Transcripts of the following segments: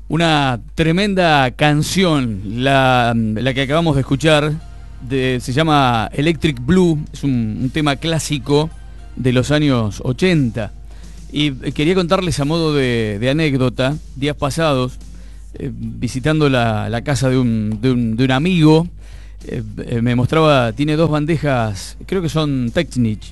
Una tremenda canción, la que acabamos de escuchar, se llama Electric Blue, es un tema clásico de los años 80. Y quería contarles a modo de anécdota, días pasados, visitando la casa de un amigo, me mostraba, tiene dos bandejas, creo que son Technic,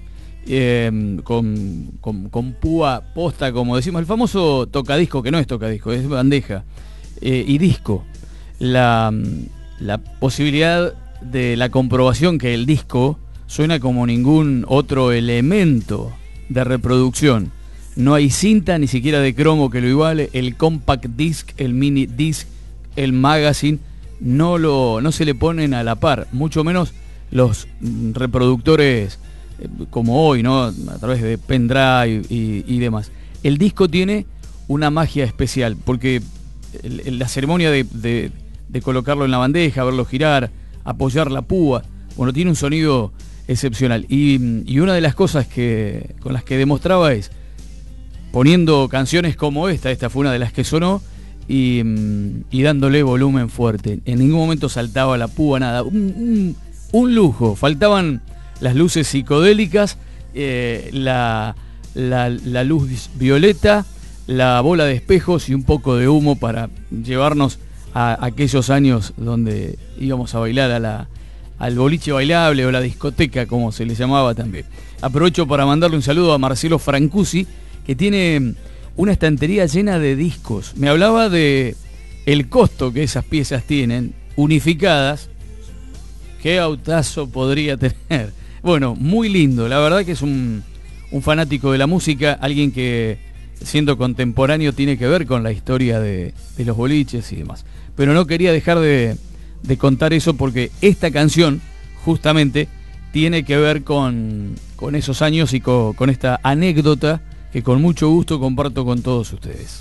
con púa posta, como decimos, el famoso tocadisco, que no es tocadisco, es bandeja, y disco. La posibilidad de la comprobación que el disco suena como ningún otro elemento de reproducción. No hay cinta ni siquiera de cromo que lo iguale. El compact disc, el mini disc, el magazine no se le ponen a la par, mucho menos los reproductores como hoy, ¿no? A través de pendrive y demás. El disco tiene una magia especial, porque la ceremonia de colocarlo en la bandeja, verlo girar, apoyar la púa, bueno, tiene un sonido excepcional. Y una de las cosas con las que demostraba es poniendo canciones como esta fue una de las que sonó, y dándole volumen fuerte. En ningún momento saltaba la púa, nada. Un lujo. Faltaban las luces psicodélicas, la luz violeta, la bola de espejos y un poco de humo para llevarnos a aquellos años donde íbamos a bailar al boliche bailable o la discoteca, como se le llamaba también. Aprovecho para mandarle un saludo a Marcelo Francusi, que tiene una estantería llena de discos. Me hablaba de el costo que esas piezas tienen, unificadas. ¿Qué autazo podría tener? Bueno, muy lindo. La verdad que es un fanático de la música, alguien que, siendo contemporáneo, tiene que ver con la historia de los boliches y demás. Pero no quería dejar de contar eso, porque esta canción justamente tiene que ver con esos años y con esta anécdota que con mucho gusto comparto con todos ustedes.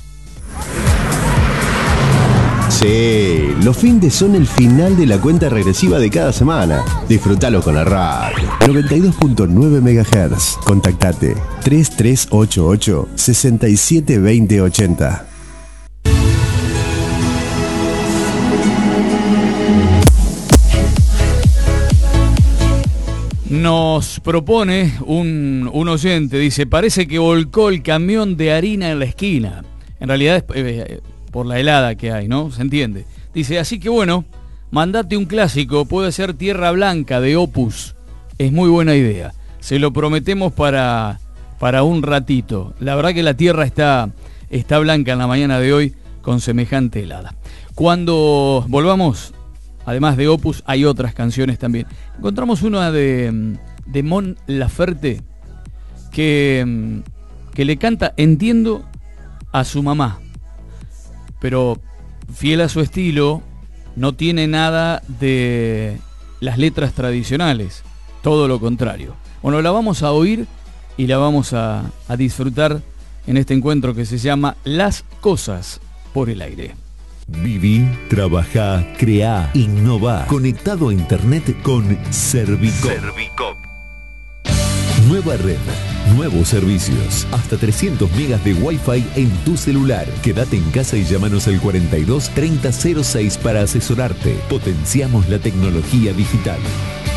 Sí, los findes son el final de la cuenta regresiva de cada semana. Disfrútalo con la radio. 92.9 MHz. Contactate 3388 672080. Nos propone un oyente, dice: parece que volcó el camión de harina en la esquina. En realidad es por la helada que hay, ¿no? Se entiende. Dice: así que bueno, mandate un clásico, puede ser Tierra Blanca de Opus. Es muy buena idea. Se lo prometemos para un ratito. La verdad que la tierra está blanca en la mañana de hoy con semejante helada. Cuando volvamos, además de Opus, hay otras canciones también. Encontramos una de Mon Laferte que le canta Entiendo a su mamá, pero fiel a su estilo, no tiene nada de las letras tradicionales, todo lo contrario. Bueno, la vamos a oír y la vamos a disfrutar en este encuentro que se llama Las Cosas por el Aire. Viví, trabajá, creá, innová. Conectado a internet con Servicop. Nueva red, nuevos servicios, hasta 300 megas de Wi-Fi en tu celular. Quédate en casa y llámanos al 42 30 06 para asesorarte. Potenciamos la tecnología digital.